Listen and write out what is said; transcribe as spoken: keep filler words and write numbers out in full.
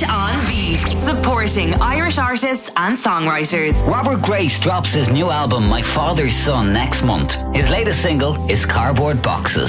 Fresh on Beat, supporting Irish artists and songwriters. Robert Grace drops his new album My Father's Son next month. His latest single is Cardboard Boxes.